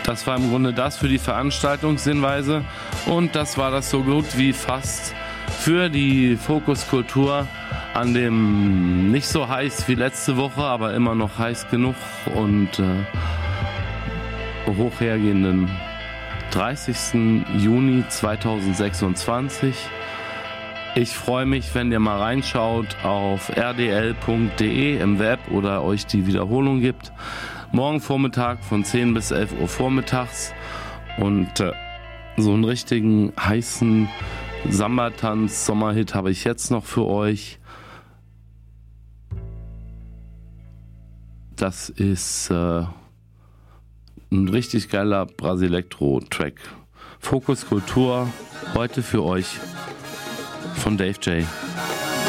Das war im Grunde das für die Veranstaltungshinweise und das war das so gut wie fast für die Fokuskultur an dem nicht so heiß wie letzte Woche, aber immer noch heiß genug und hochhergehenden 30. Juni 2026. Ich freue mich, wenn ihr mal reinschaut auf rdl.de im Web oder euch die Wiederholung gibt. Morgen Vormittag von 10 bis 11 Uhr vormittags und so einen richtigen heißen Samba-Tanz, Sommerhit habe ich jetzt noch für euch. Das ist ein richtig geiler Brasilektro-Track. Fokus Kultur, heute für euch von Dave J.